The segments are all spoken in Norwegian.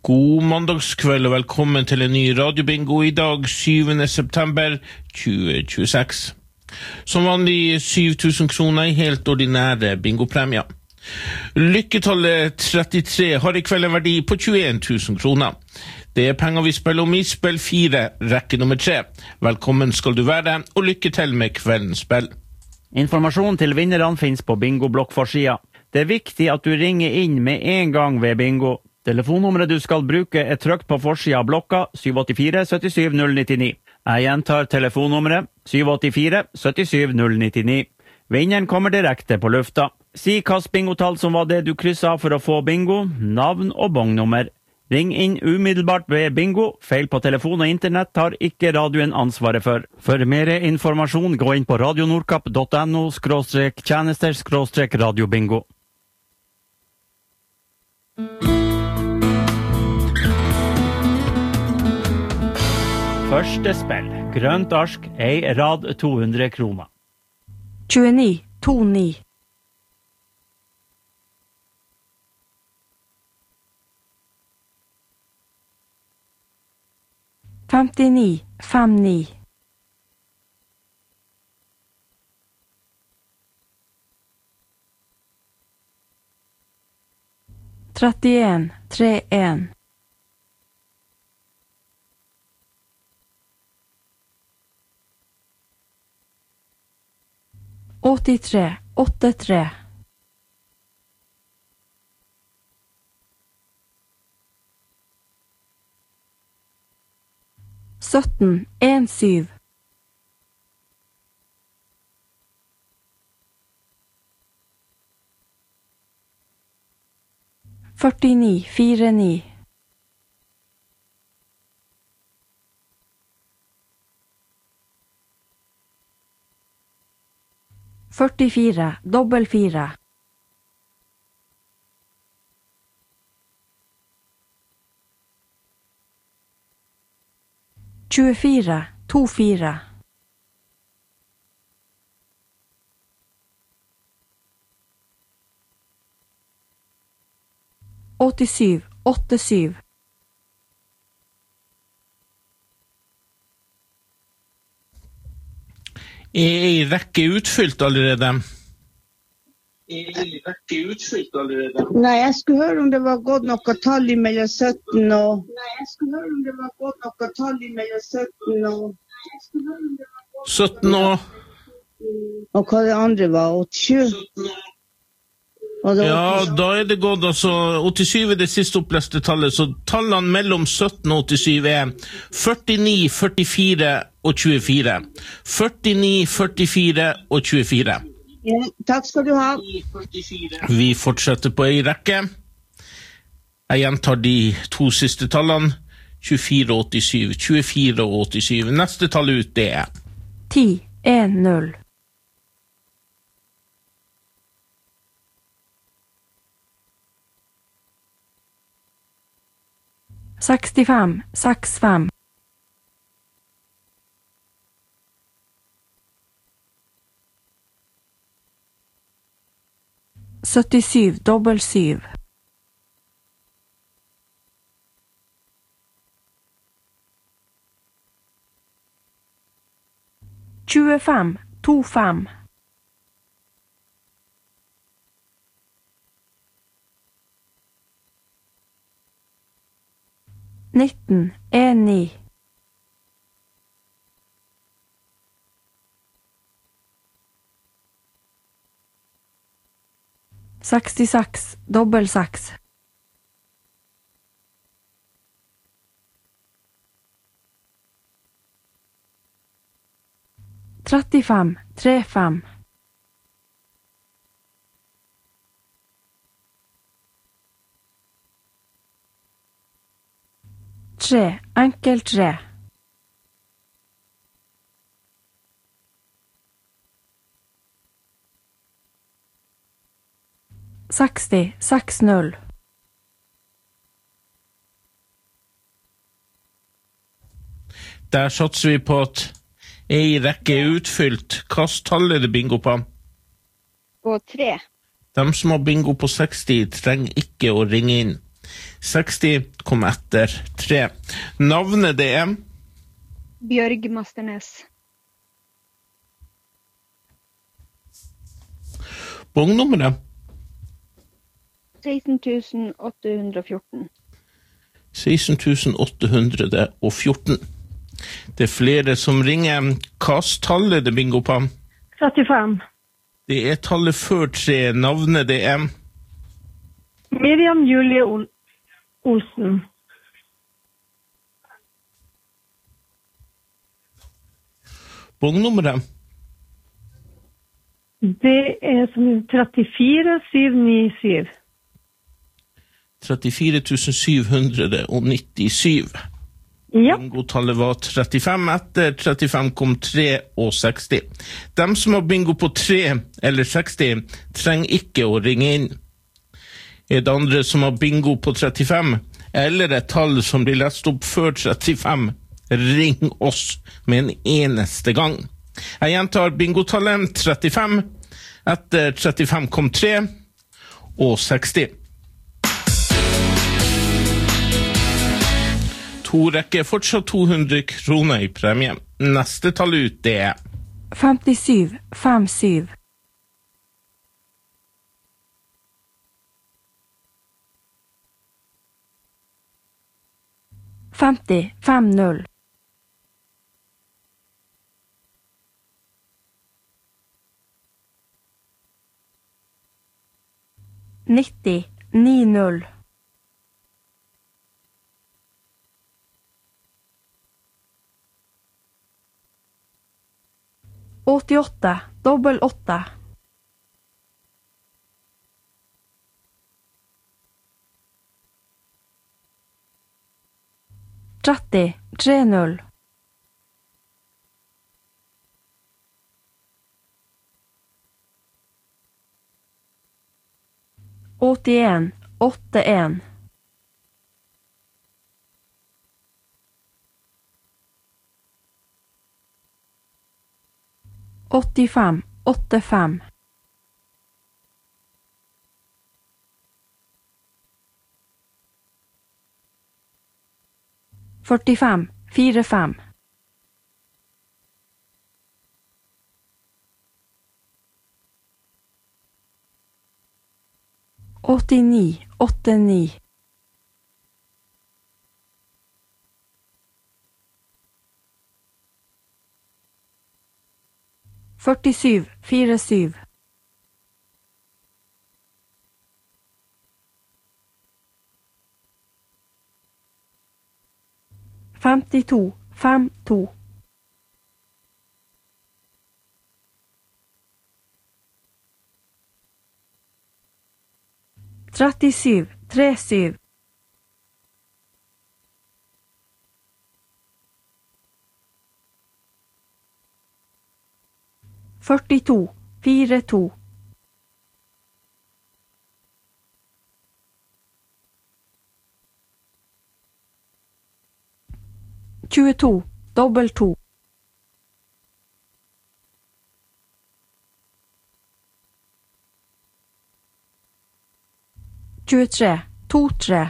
God mandagskveld og velkommen til en ny radiobingo I dag, 7. september 2026. Som vanlig 7.000 kroner I helt ordinære bingopremier. Lykketallet 33 har I kveld en verdi på 21.000 kroner. Det penger vi spiller om I spill 4, rekke nummer 3. Velkommen skal du være, og lykke til med kveldens spill. Informasjon til vinnerne finnes på bingo-blokkforsida. Det viktig at du ringer inn med en gang ved bingo. Telefonnummeret du skal bruke trykt på forsida av blokka 784 77 099. Jeg gjentar telefonnummeret 784 77 099. Vinneren kommer direkte på lufta. Si hvilket bingotall som var det du krysset for å få bingo, navn og bongnummer. Ring inn umiddelbart ved bingo. Feil på telefon og internett tar ikke radioen ansvaret for. For mer informasjon gå inn på radionordkapp.no/tjenester/radiobingo. Første spill. Grønt arsk, ei rad 200 kroner. 29, 29. 59, 59. 31, 31. 83, 83. 17, 17. 49, 49. 44, dobbel 4. 24, 24. 87, 87. 'I rekke utfylt allerede? Nei, jeg skulle høre om det var gått noe tall mellom 17 og... 17 og... Og hva det andre var, 87? Ja, da det gått, altså 87 det siste oppleste tallet, så tallene mellom 17 og 87 49, 44 og 24. 49, 44 og 24. Ja, takk skal du ha. Vi fortsetter på en rekke. Jeg gjentar de to siste tallene. 24 og 87. 24 og 87. Neste tall ut, det 10, 1, 0. 65, 65. 77, dobbel 7. 25, 25. 19, 1, 9. 66, dobbel 6. 35, 35. 3, enkel 3. 60, 60. Der satser vi på at ei rekke utfylt. Hvilket tall det bingo på? På 3. De som har bingo på 60 trenger ikke å ringe inn. 60 kom etter 3. Navnet det er Bjørg Masternes. Bongnummeret 16.814. 16.814. Det er flere som ringer. Hva tallet det bingo på? 35. Det er tallet før 3. Navnet det er Miriam Julie Olsen. Bongnummeret Det er som 34797. 34.797. Ja. Bingotallet var 35. Etter 35 kom 3 og 60. Dem som har bingo på 3 eller 60 trenger ikke å ringe inn. Er det andre som har bingo på 35 eller et tall som blir lest opp før 35, ring oss med en eneste gang. Jeg gjentar bingotallet 35. Etter 35 kom 3 og 60. To rekker fortsatt 200 kroner i premie. Neste tall ut det er 57 57. 50 50. 90 90. 88 dobbel 8. 30 30. 81 81. 85 85. 45 45. 89 89. 47 47. 52 52. 37 37. 42 42. 22 dobbel 2. 23 2 3.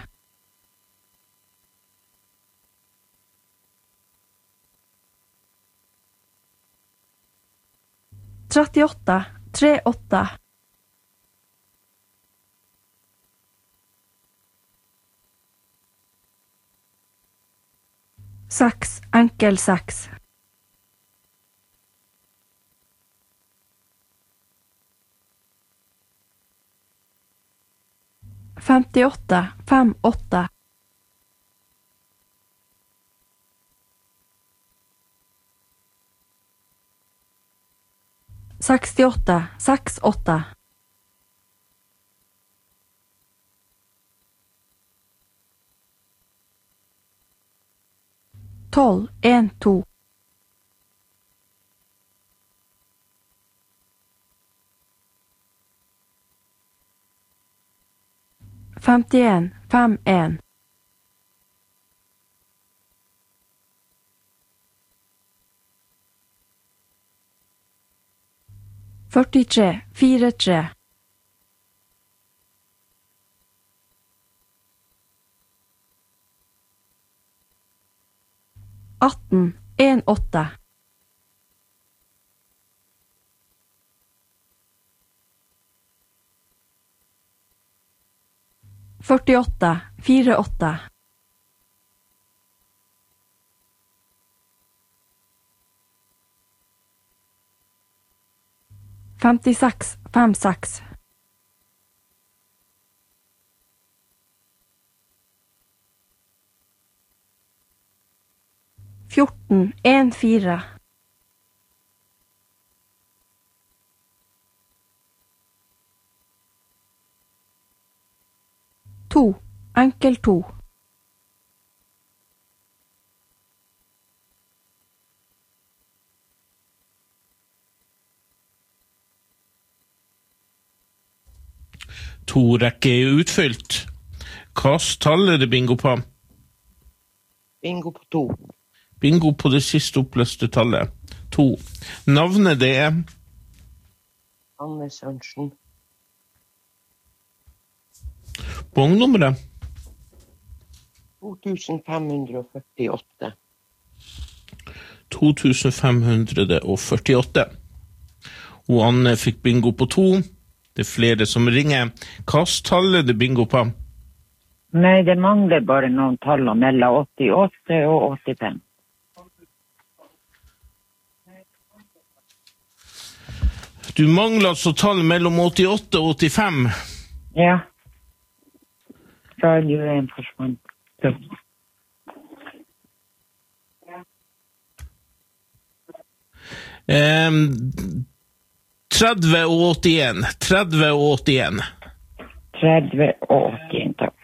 38 3 8. 6 enkel 6. 58 5 8. 68 6 8. 12 1 2. 51 5 1. 43 4 3. 18 18 48 48 56 56 14 14 2 enkel 2 To rekker er utfylt. Hvilket tall er det bingo på? Bingo på 2. Bingo på det siste oppløste tallet. 2. Navnet det er? Anne Sørensen. Bongnummeret? 2548. 2548. Og Anne fikk bingo på 2. Det er flere som ringer. Hvilket tall er det bingo på? Nei, det mangler bare noen tall mellom 88 og 85. Du mangler altså tall mellom 88 og 85. Ja. Radio 1 forsvant. 30 og 81. 30 og 81. 30 og 81, takk.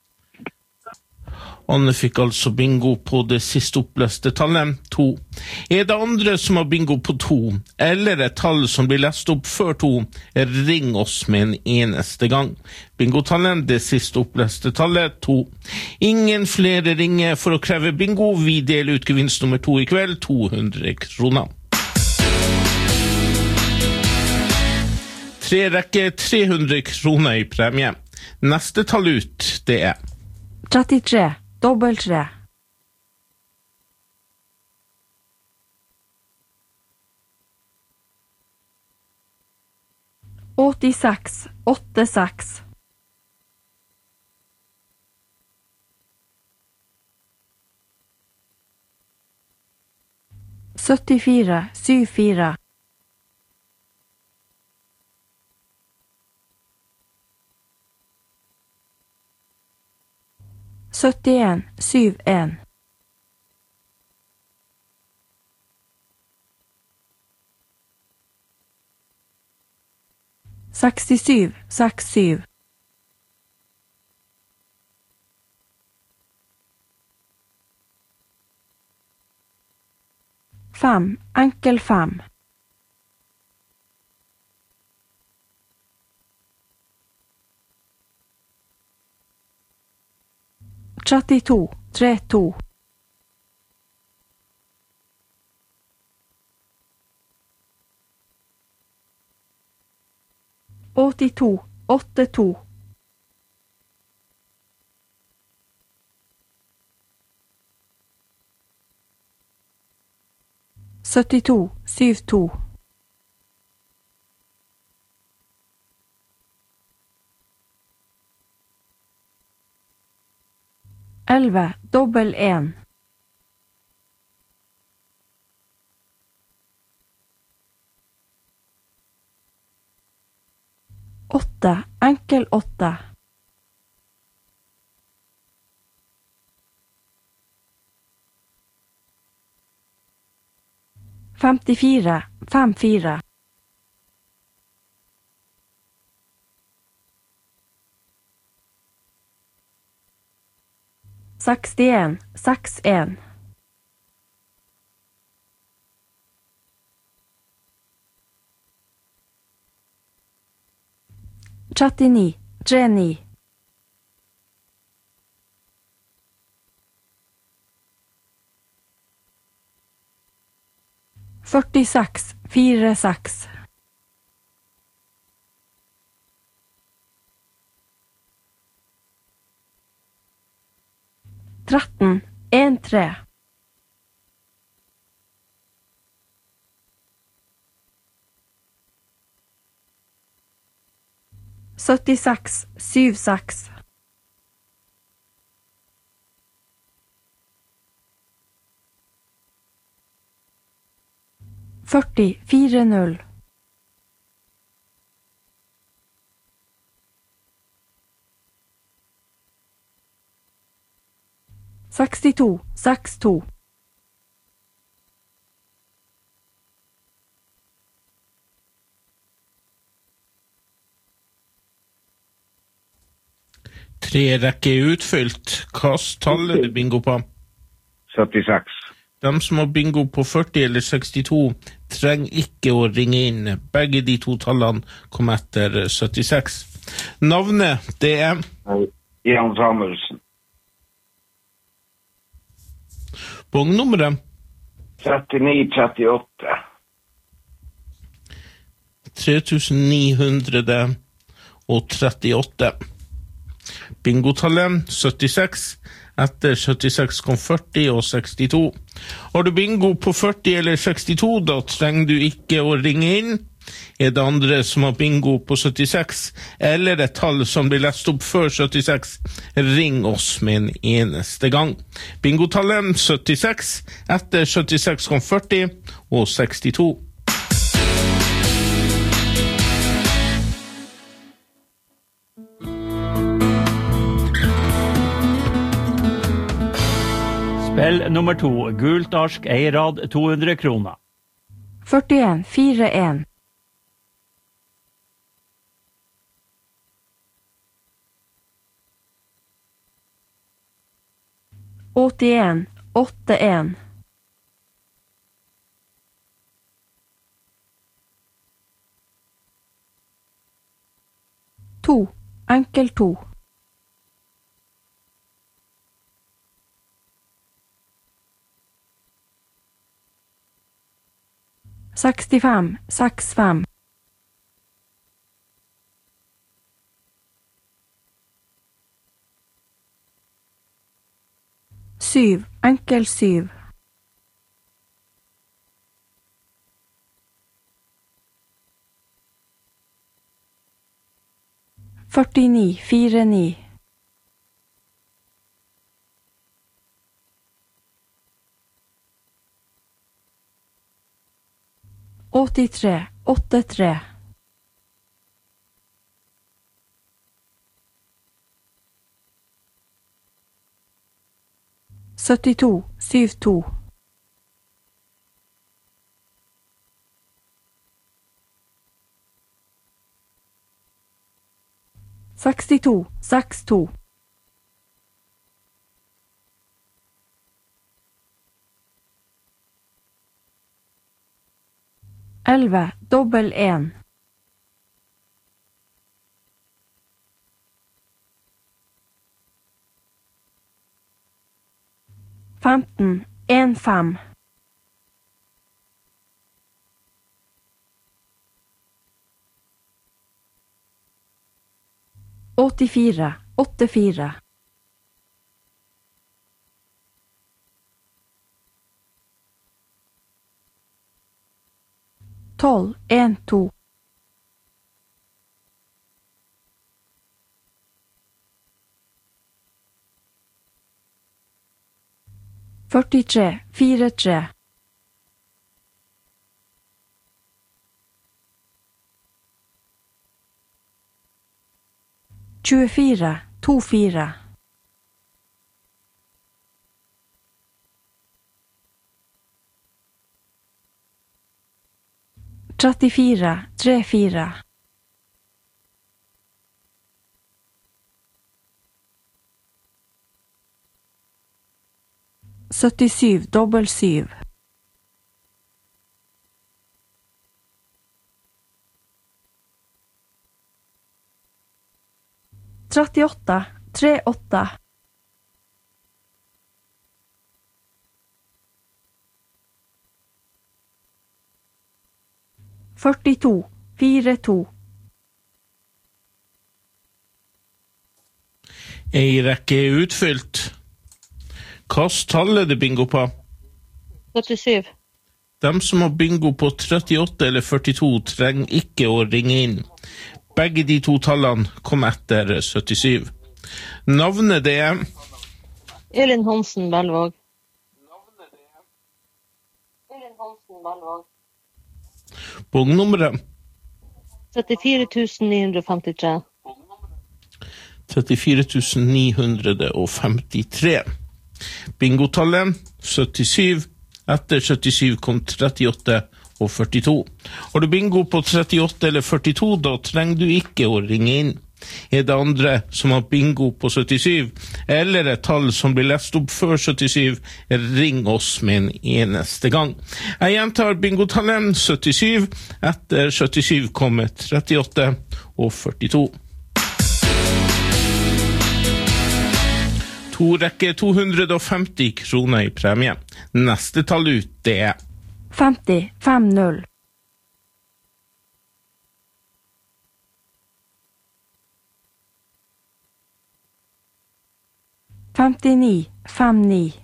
Anne fikk altså bingo på det siste oppleste tallet, 2. Er det andre som har bingo på 2, eller et tall som blir lest opp før 2, ring oss med en eneste gang. Bingotallet, det siste oppleste tallet, 2. Ingen flere ringer for å kreve bingo. Vi deler ut gevinst nummer 2 i kveld, 200 kroner. 3 rekker 300 kroner i premie. Neste tall ut, det er 33 dobbelt 3 86 86 74 74 71 71 67 67 5 enkel 5 32 32 82 82 72 72 11 dobbel 1 8 enkel 8 54 54 61 61 39 39 46 46 13 13 76 76 40 40 62 62 Tre rekker er utfylt. Kast tallet du bingo på. 76. De som har bingo på 40 eller 62 trenger ikke å ringe inn. Begge de to tallene kom etter 76. Navnet, det er Jan Samuelsen. Bongnummeret 3938. 3938. Bingotallet 76. Etter 76 kom 40 og 62. Har du bingo på 40 eller 62, da trenger du ikke å ringe inn. Er det andre som har bingo på 76, eller et tall som blir lest opp før 76, ring oss med en eneste gang. Bingotallet 76. Etter 76 kom 40 og 62. Spill nummer 2, gult arsk, eirad, 200 kroner. 41 41 81 81 2 enkel 2 65 65 7 enkel 7 49 49 83 83 72 72 62 62 11 dobbel 1 15 1 5 84 84 12 1 2 43 43 24 24 34 34 77 dobbel 7 38 38 42 42 Ei rekke er utfylt. Kast tallet du bingo på. 87. De som har bingo på 38 eller 42 trenger ikke å ringe inn. Begge de to tallene kom etter 77. Navnet det er Elin Hansen Belvåg. Bognummeret 34 953. 34 953. Bingotallet 77. Etter 77 kom 38 og 42. Har du bingo på 38 eller 42, da trenger du ikke å ringe inn. Er det andre som har bingo på 77, eller et tall som blir lest opp før 77, ring oss med en eneste gang. Jeg gjentar bingotallet 77. Etter 77 kommer 38 og 42. To rekker 250 kroner i premie. Neste tall ut, det er 50 50 59 59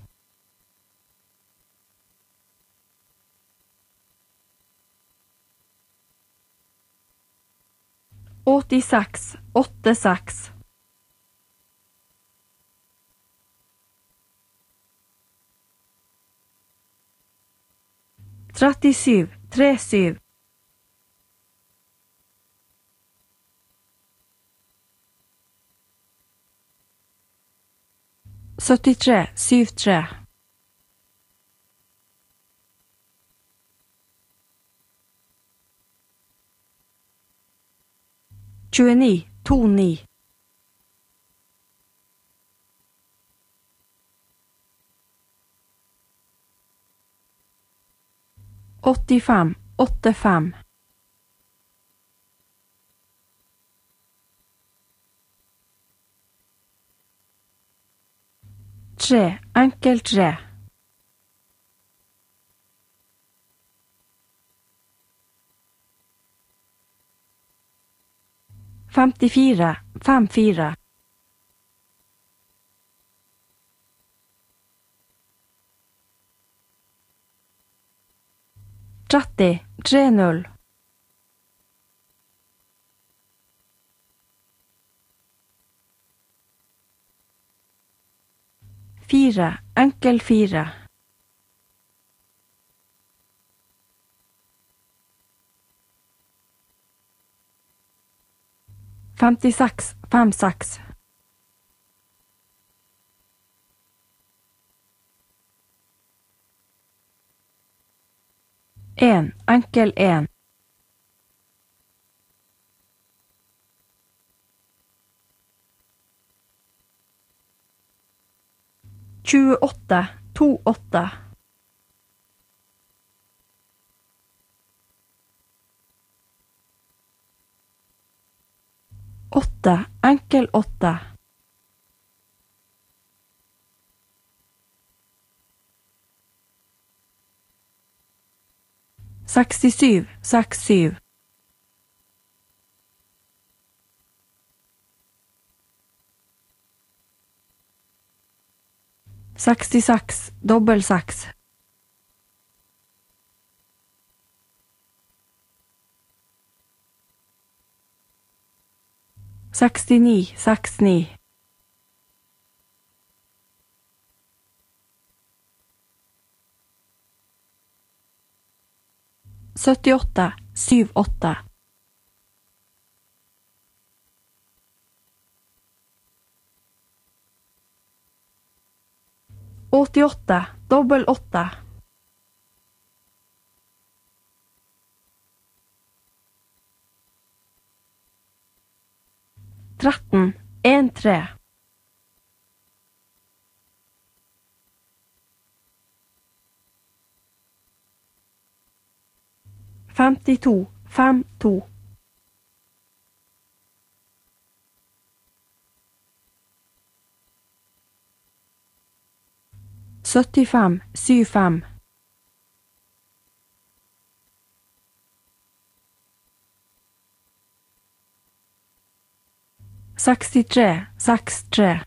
86 86 37 37 73 73 29 29 85 85 3 enkel 3 54 54 30 30 4 enkel 4 56 56 1 enkel 1 28 28 8 enkel 8 67 67 66 dobbel 6 69 69 78 78 88 dobbel 8 13 1 3 52 5 2 75 7 5 63 6 3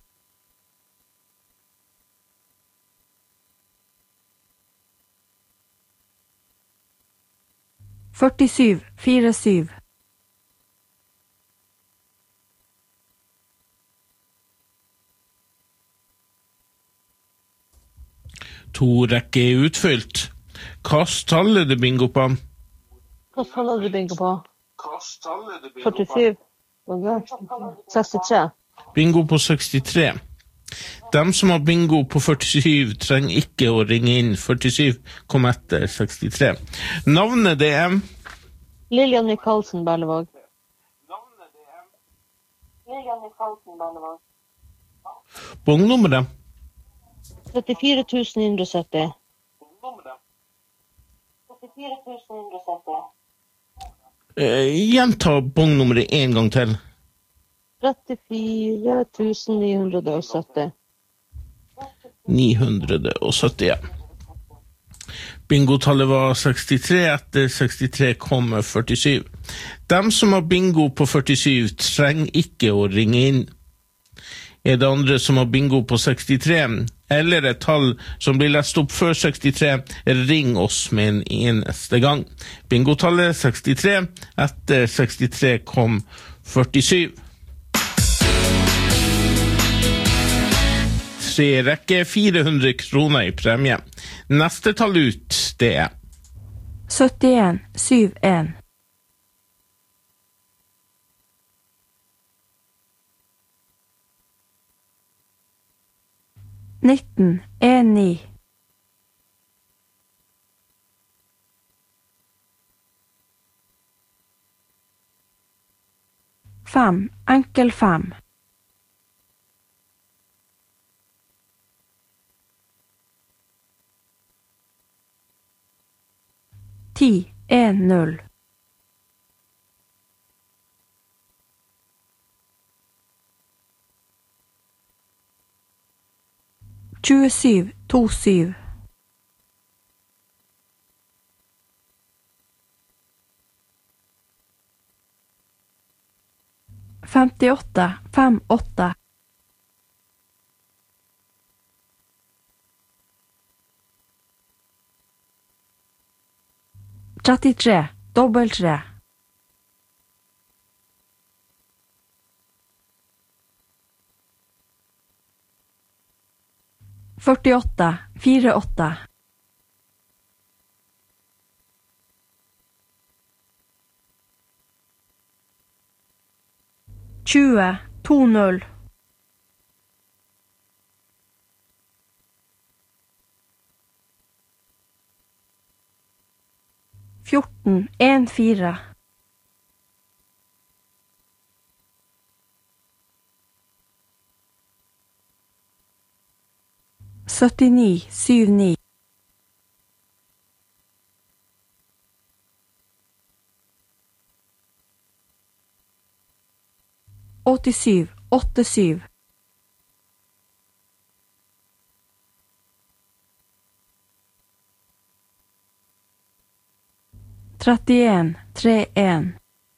47 4 7 To rekker utfylt. Kast tallet det bingo på. Kast tallet det bingo på. 47. 63. Bingo på 63. Dem som har bingo på 47 trenger ikke å ringe inn. 47 kom etter 63. Navnet det Lilian Michaelsen, Berlevåg. Bongnummeret 34 970. Gjenta bongnummeret en gang til. 34 970. 970, ja. Bingotallet var 63, etter 63 kom 47. Dem som har bingo på 47 trenger ikke å ringe inn. Er det andre som har bingo på 63, eller et tall som blir lest opp før 63, ring oss med en eneste gang. Bingotallet 63, etter 63 kom 47. Tre rekker 400 kroner i premie. Neste tall ut, det 71 71. Nitten 19. 5 enkel 5. 10 1-0. 27 2-7. 58 5-8. 33 dobbeltre. 48 4-8. 20 2-0. 14 1-4. 79 7-9. 87 8-7. 31 3-1.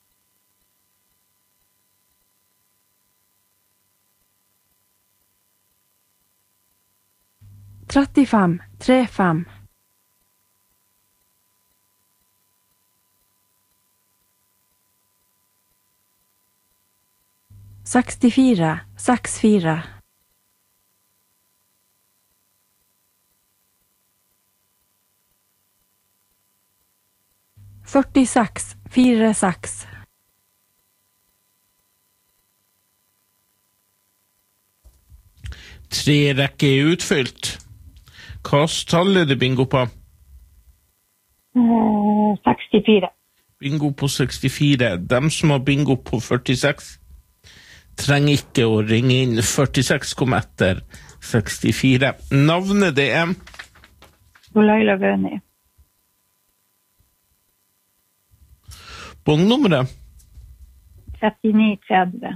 35 3-5. 64 6-4. 46 4-6. 3 rekker utfylt. Kast tallet det bingo på. 64. Bingo på 64. Dem som har bingo på 46 trenger ikke å ringe inn. 46 kom etter 64. Navnet det Laila Gøni. Bongnummeret 39 30.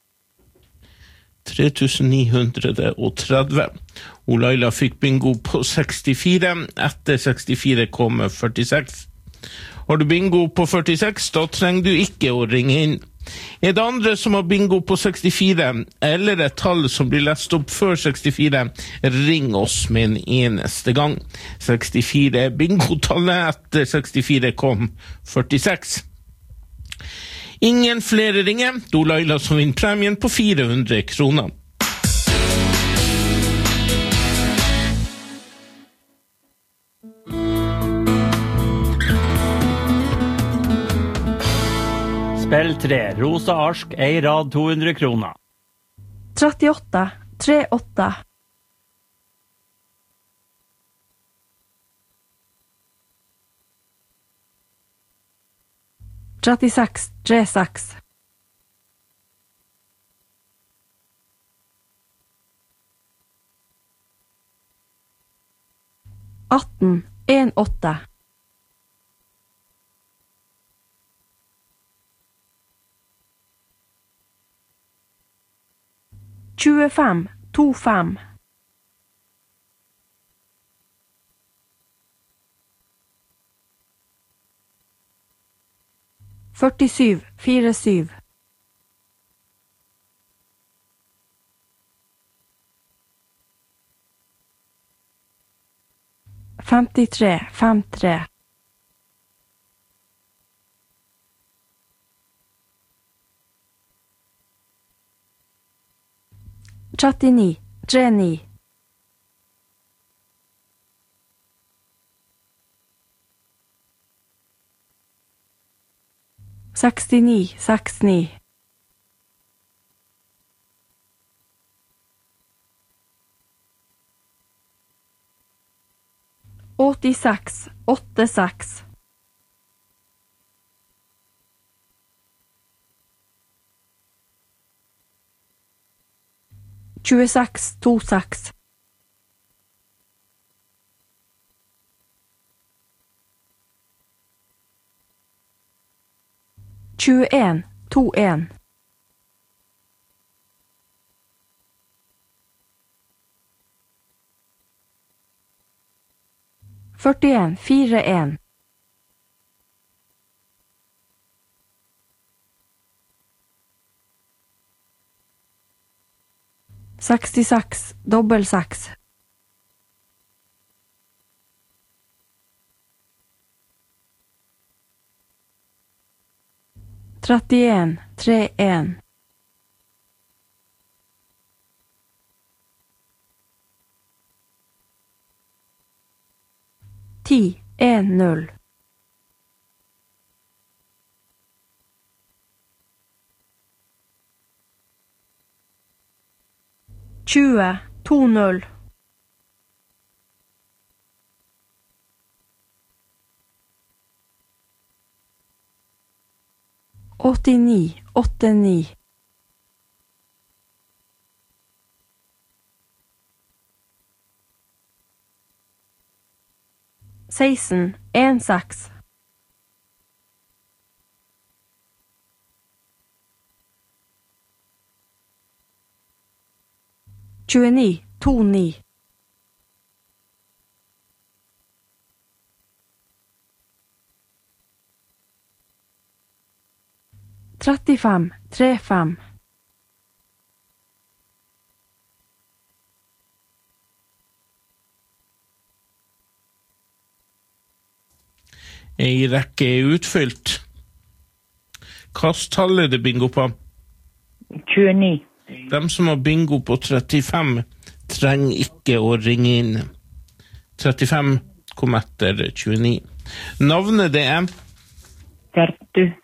3930. Laila fikk bingo på 64. Etter 64 kom 46. Har du bingo på 46, da trenger du ikke å ringe inn. Er det andre som har bingo på 64, eller et tall som blir lest opp før 64, ring oss med en eneste gang. 64 er bingotallet, etter 64 kom 46. Ingen flere ringer, Laila som vinner premien på 400 kroner. Spill 3, Rosa Arsk, ei rad 200 kroner. 38 38 36 36 18 18 25 25 47 47 53 53 39 39 69 69 86 86 26 26 21 21 41 41 66 dobbel 6 31 31 10 1 0 20 2 0 89 89 16 1 6 29 2 9 35 3 5 Ei rekke er utfylt. Kasttallet det bingo på? 29. De som har bingo på 35 trenger ikke å ringe inn. 35 kom etter 29. Navnet det er? Gertu.